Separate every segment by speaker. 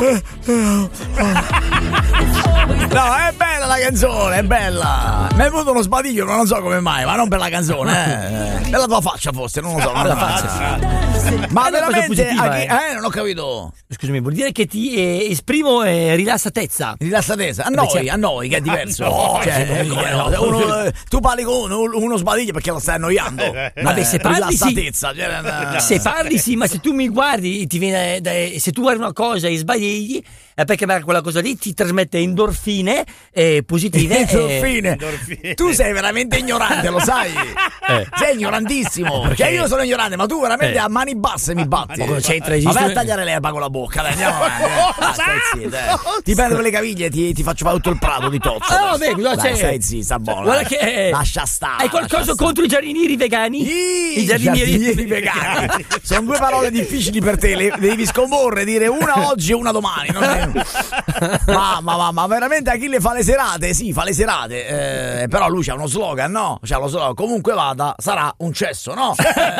Speaker 1: No, è bella la canzone, è bella. Mi è venuto uno sbadiglio, non so come mai, ma non per la canzone, Per la tua faccia forse, non lo so.
Speaker 2: La faccia.
Speaker 1: Ma veramente
Speaker 2: positiva,
Speaker 1: non ho capito.
Speaker 2: Scusami, vuol dire che ti esprimo rilassatezza.
Speaker 1: Rilassatezza, a noi che è diverso. Tu parli con uno sbadiglio perché lo stai annoiando.
Speaker 2: Vabbè, se parli sì. Se parli sì, ma se tu mi guardi ti viene se tu guardi una cosa e sbadigli è perché quella cosa lì ti trasmette endorfine positive.
Speaker 1: Endorfine. Tu sei veramente ignorante, lo sai? Sei ignorantissimo. Perché io sono ignorante, ma tu veramente a mani basse mi batti. Ma vai a tagliare l'erba con la bocca, dai, andiamo avanti. Ti prendo le caviglie e ti faccio fare tutto il prato di tozzo. Stai zitto, sta buono.
Speaker 2: Guarda che
Speaker 1: lascia stare.
Speaker 2: Hai qualcosa contro i giardinieri vegani?
Speaker 1: I giardinieri vegani. Sono due parole difficili per te, le devi scomporre, dire una oggi e una domani. Ma veramente Achille fa le serate? Sì, fa le serate. Però lui c'ha uno slogan, no? C'ha lo slogan, comunque vada, sarà un cesso, no?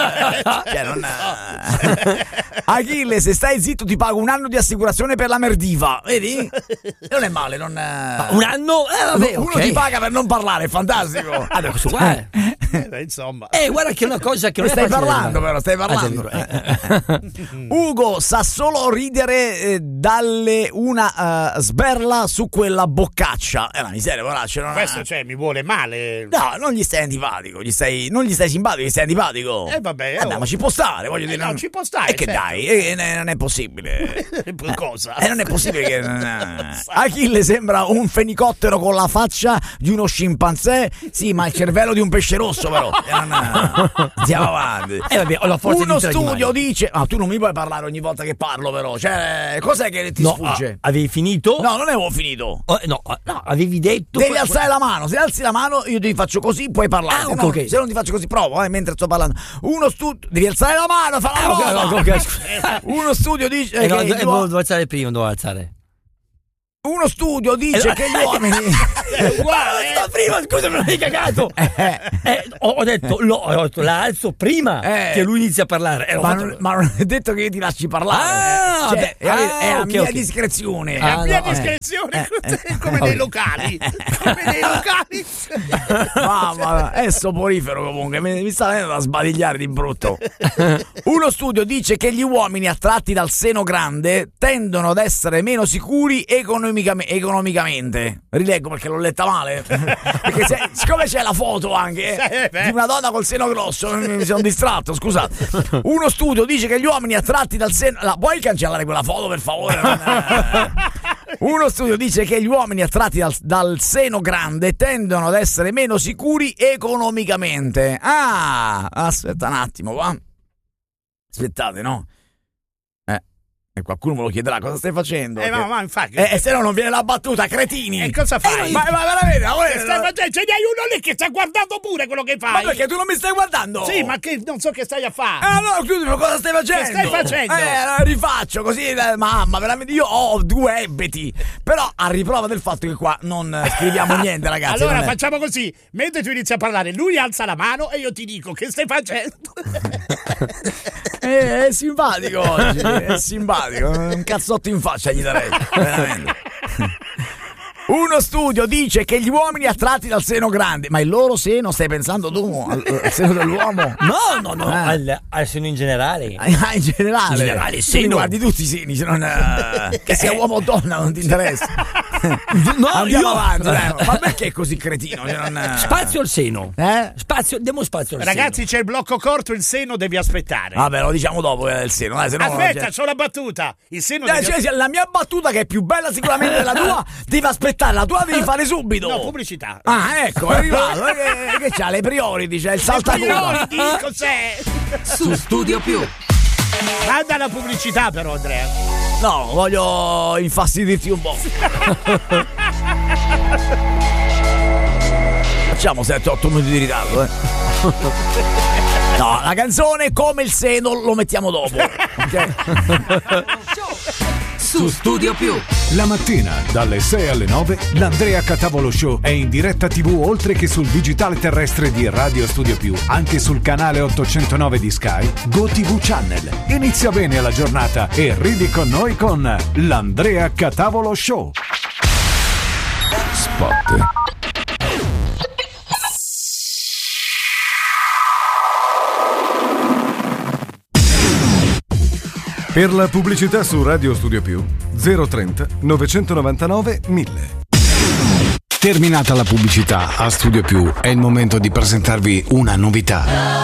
Speaker 1: Achille, se stai zitto ti pago un anno di assicurazione per la merdiva, vedi? Non è male, non...
Speaker 2: Un anno? Vabbè,
Speaker 1: uno ti paga per non parlare, è fantastico.
Speaker 2: Questo qua
Speaker 3: insomma.
Speaker 2: Guarda che è una cosa che non
Speaker 1: stai parlando, però stai parlando. Ugo sa solo ridere dalle una sberla su quella boccaccia. È una miseria, poraccio.
Speaker 3: Questo mi vuole male.
Speaker 1: No, non gli stai antipatico, non gli stai simpatico, gli stai antipatico.
Speaker 3: Vabbè.
Speaker 1: Ma ci può stare, voglio dire.
Speaker 3: No, ci può stare.
Speaker 1: Che dai, non è possibile.
Speaker 3: Cosa?
Speaker 1: Non è possibile che Achille sembra un fenicottero con la faccia di uno scimpanzé. Sì, ma il cervello di un pesce rosso, però. Andiamo avanti.
Speaker 2: Vabbè, ho la forza
Speaker 1: uno
Speaker 2: di
Speaker 1: studio dice. Tu non mi puoi parlare ogni volta che parlo, però. Cioè, cos'è che ti sfugge?
Speaker 2: Avevi finito?
Speaker 1: No, non avevo finito.
Speaker 2: No, avevi detto.
Speaker 1: Devi alzare la mano. Se alzi la mano, io ti faccio così, puoi parlare.
Speaker 2: Ok.
Speaker 1: Se non ti faccio così, provo, mentre sto parlando. Uno studio. Devi alzare la mano, fa la cosa. Uno studio dice.
Speaker 2: Devo alzare prima, devo alzare.
Speaker 1: Uno studio dice che gli uomini.
Speaker 2: Guarda, prima, scusa, me l'hai cagato. Ho detto, la alzo prima che lui inizia a parlare.
Speaker 1: Ma non è detto che io ti lasci parlare. È a mia discrezione.
Speaker 3: È a mia discrezione, come nei locali.
Speaker 1: Mamma, è soporifero comunque. Mi sta venendo da sbadigliare di brutto. Uno studio dice che gli uomini attratti dal seno grande tendono ad essere meno sicuri economicamente. Rileggo perché l'ho letta male. Perché siccome c'è la foto anche di una donna col seno grosso, mi sono distratto, scusate. Uno studio dice che gli uomini attratti dal seno. Puoi cancellare quella foto per favore? Uno studio dice che gli uomini attratti dal seno grande tendono ad essere meno sicuri economicamente. Aspetta un attimo, va. Aspettate, no? E qualcuno me lo chiederà, cosa stai facendo?
Speaker 3: Ma infatti.
Speaker 1: Se no non viene la battuta, cretini.
Speaker 3: E cosa fai?
Speaker 1: Ma veramente,
Speaker 3: stai facendo? Ce n'hai uno lì che sta guardando pure quello che fai.
Speaker 1: Ma perché tu non mi stai guardando?
Speaker 3: Sì, ma che non so che stai a fare.
Speaker 1: Allora chiudimi, cosa stai facendo?
Speaker 3: Che stai facendo?
Speaker 1: Rifaccio così, mamma, veramente io ho due ebeti. Però a riprova del fatto che qua non scriviamo niente, ragazzi.
Speaker 3: Allora facciamo così, mentre tu inizi a parlare, lui alza la mano e io ti dico che stai facendo.
Speaker 1: È simpatico oggi, è simpatico. Un cazzotto in faccia gli darei, veramente. Uno studio dice che gli uomini attratti dal seno grande, ma il loro seno, stai pensando tu al seno dell'uomo?
Speaker 2: No, al seno in generale.
Speaker 1: In generale? In
Speaker 2: generale, seno.
Speaker 1: Guardi tutti i seni, se non, che sia uomo o donna non ti interessa.
Speaker 2: No,
Speaker 1: andiamo avanti, ma perché è così cretino?
Speaker 2: Spazio al seno. Diamo spazio al seno.
Speaker 3: Ragazzi, c'è il blocco corto, il seno devi aspettare.
Speaker 1: Vabbè, lo diciamo dopo il seno.
Speaker 3: Aspetta, c'ho la battuta. Il seno
Speaker 1: la mia battuta, che è più bella sicuramente della tua, devi aspettare. La tua devi fare subito.
Speaker 3: No, pubblicità.
Speaker 1: Ecco, è arrivato. Che c'ha? Le priority, c'è il saltaculo.
Speaker 3: Cos'è?
Speaker 4: Su Studio Più.
Speaker 3: Manda la pubblicità però, Andrea.
Speaker 1: No, voglio infastidirti un po'. Facciamo 7-8 minuti di ritardo, No, la canzone come il seno lo mettiamo dopo. Okay?
Speaker 4: su Studio Più.
Speaker 5: La mattina, dalle 6 alle 9, l'Andrea Catavolo Show è in diretta TV oltre che sul digitale terrestre di Radio Studio Più, anche sul canale 809 di Sky, GoTV Channel. Inizia bene la giornata e ridi con noi con l'Andrea Catavolo Show. Spot.
Speaker 6: Per la pubblicità su Radio Studio Più 030 999 1000.
Speaker 5: Terminata la pubblicità a Studio Più, è il momento di presentarvi una novità.